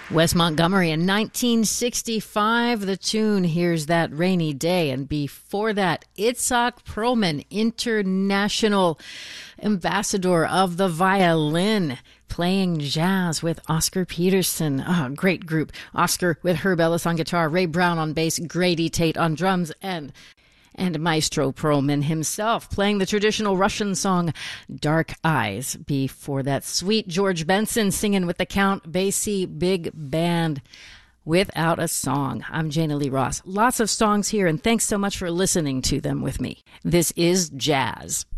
Wes Montgomery in 1965, the tune Here's That Rainy Day. And before that, Itzhak Perlman, international ambassador of the violin, playing jazz with Oscar Peterson. Oh, great group. Oscar with Herb Ellis on guitar, Ray Brown on bass, Grady Tate on drums, and Maestro Perlman himself playing the traditional Russian song Dark Eyes. Before that, sweet George Benson singing with the Count Basie Big Band, Without a Song. I'm Jana Lee Ross. Lots of songs here, and thanks so much for listening to them with me. This is Jazz.